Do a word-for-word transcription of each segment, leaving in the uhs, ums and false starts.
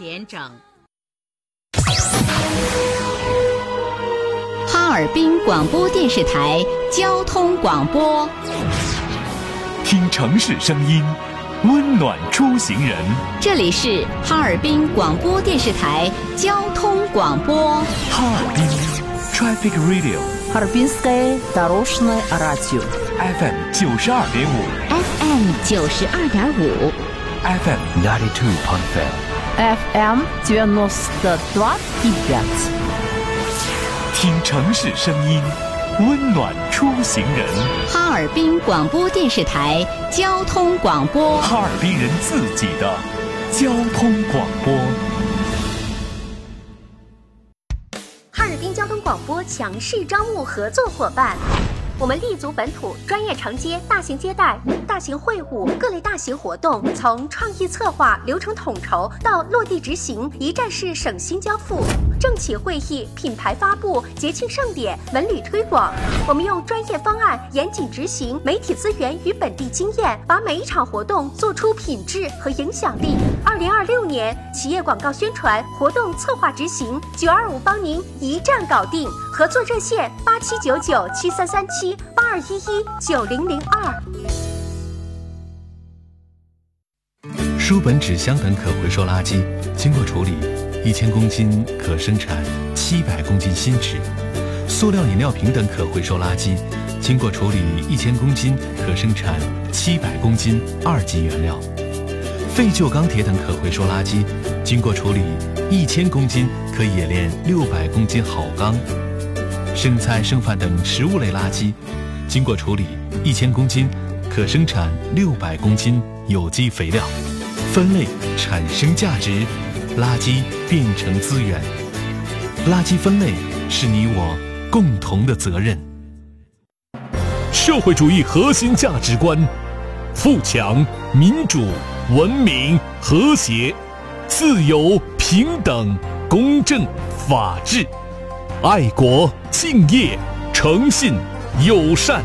点整。 哈尔滨广播电视台交通广播， 听城市声音，温暖出行人。 这里是哈尔滨广播电视台交通广播。 哈尔滨 Traffic Radio， Харбинское дорожное радио F M 九十二点五 F M 九十二点五 F M ninety two point five F M девяносто два и пять。 听城市声音，温暖出行人。 哈尔滨广播电视台交通广播， 哈尔滨人自己的交通广播。 哈尔滨交通广播强势招募合作伙伴。我们立足本土，专业承接大型接待、大型会务、各类大型活动，从创意策划、流程统筹到落地执行，一站式省心交付。政企会议、品牌发布、节庆盛典、文旅推广，我们用专业方案严谨执行，媒体资源与本地经验，把每一场活动做出品质和影响力。二零二六年企业广告宣传、活动策划执行，九二五帮您一站搞定。合作热线八七九九七三三七八二一一九零零二。 书本、纸箱等可回收垃圾经过处理，一千公斤可生产七百公斤新纸；塑料饮料瓶等可回收垃圾经过处理，一千公斤可生产七百公斤二级原料；废旧钢铁等可回收垃圾经过处理，一千公斤可冶炼六百公斤好钢；剩菜剩饭等食物类垃圾经过处理，一千公斤可生产六百公斤有机肥料。分类产生价值，垃圾变成资源。垃圾分类是你我共同的责任。 社会主义核心价值观：富强、民主、文明、和谐、自由、平等、公正、法治、爱国、敬业、诚信、友善。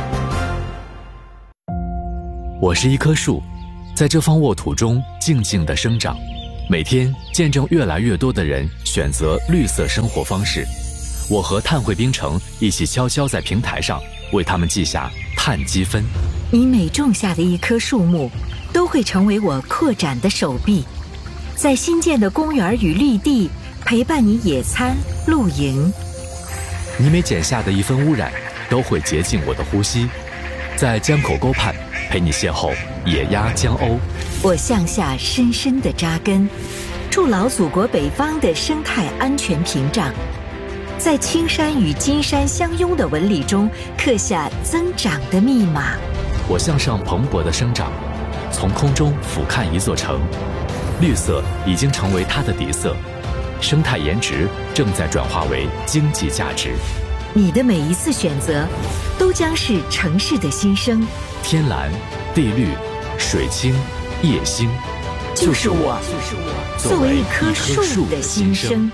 我是一棵树，在这方沃土中静静地生长，每天见证越来越多的人选择绿色生活方式。我和碳汇冰城一起悄悄在平台上为他们记下碳积分。 你每种下的一棵树木，都会成为我扩展的手臂，在新建的公园与绿地陪伴你野餐、露营。 你每减下的一分污染，都会洁净我的呼吸，在江口沟畔陪你邂逅野鸭、江鸥。 我向下深深地扎根，筑牢祖国北方的生态安全屏障，在青山与金山相拥的纹理中刻下增长的密码。 我向上蓬勃的生长，从空中俯瞰一座城，绿色已经成为它的底色，生态颜值正在转化为经济价值。 你的每一次选择，都将是城市的新生。 天蓝、地绿、水清、夜星， 就是我，就是我，作为一棵树的新生。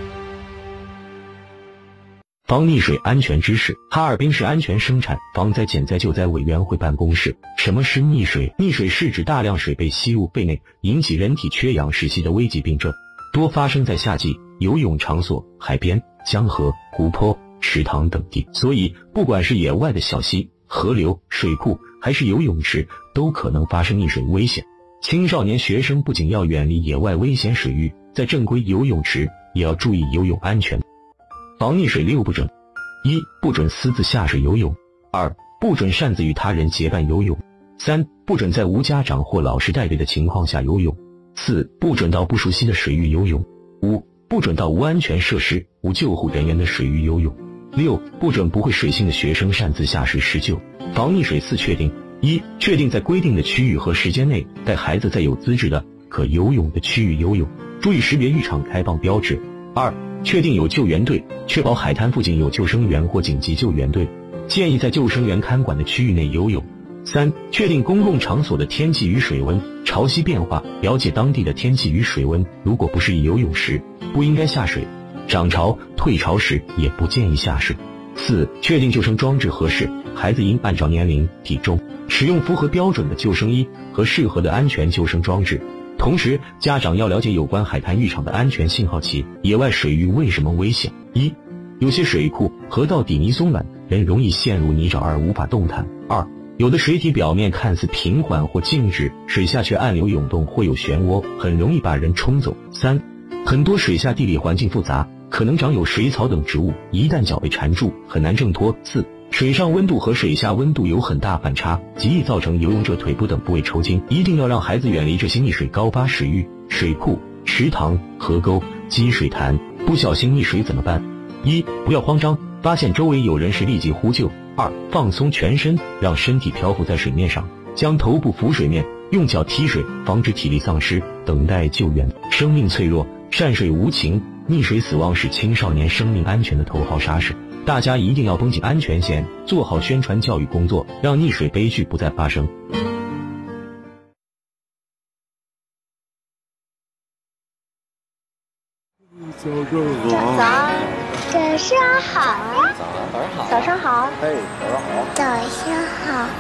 防溺水安全知识。哈尔滨市安全生产防灾减灾救灾委员会办公室。什么是溺水？溺水是指大量水被吸入肺内，引起人体缺氧窒息的危急病症，多发生在夏季游泳场所、海边、江河、湖泊、池塘等地。所以不管是野外的小溪、河流、水库，还是游泳池，都可能发生溺水危险。青少年学生不仅要远离野外危险水域，在正规游泳池也要注意游泳安全。防溺水六不准：一、不准私自下水游泳；二、不准擅自与他人结伴游泳；三、不准在无家长或老师带队的情况下游泳；四、不准到不熟悉的水域游泳；五、不准到无安全设施、无救护人员的水域游泳；六、不准不会水性的学生擅自下水施救。防溺水四确定：一、确定在规定的区域和时间内带孩子在有资质的可游泳的区域游泳，注意识别浴场开放标志；二、确定有救援队，确保海滩附近有救生员或紧急救援队，建议在救生员看管的区域内游泳；三、确定公共场所的天气与水温，潮汐变化，了解当地的天气与水温，如果不适宜游泳时，不应该下水；涨潮、退潮时也不建议下水。四、确定救生装置合适，孩子应按照年龄、体重使用符合标准的救生衣和适合的安全救生装置，同同时，家长要了解有关海滩浴场的安全信号器，野外水域为什么危险？一、有些水库、河道底泥松软，人容易陷入泥沼而无法动弹。二、有的水体表面看似平缓或静止，水下却暗流涌动或有漩涡，很容易把人冲走。三、很多水下地理环境复杂，可能长有水草等植物，一旦脚被缠住，很难挣脱。四、水上温度和水下温度有很大反差，极易造成游泳者腿部等部位抽筋，一定要让孩子远离这些溺水高发水域、水库、池塘、河沟、积水潭。不小心溺水怎么办？一、不要慌张，发现周围有人时立即呼救。二、放松全身，让身体漂浮在水面上，将头部浮水面，用脚踢水，防止体力丧失，等待救援。生命脆弱，善水无情，溺水死亡是青少年生命安全的头号杀手。大家一定要绷紧安全线，做好宣传教育工作，让溺水悲剧不再发生。 早安，早上好。早上好。 嘿，早上好。 早上好。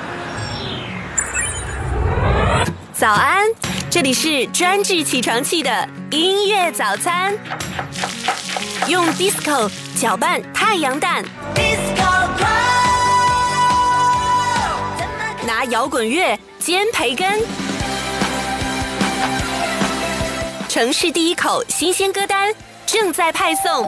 早安，这里是专治起床气的音乐早餐。用 disco 搅拌太阳蛋， disco 拿摇滚乐煎培根。城市第一口新鲜歌单正在派送。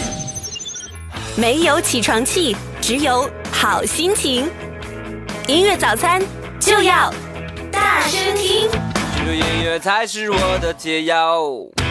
没有起床气，只有好心情。音乐早餐就要大声听， 这个音乐才是我的解药。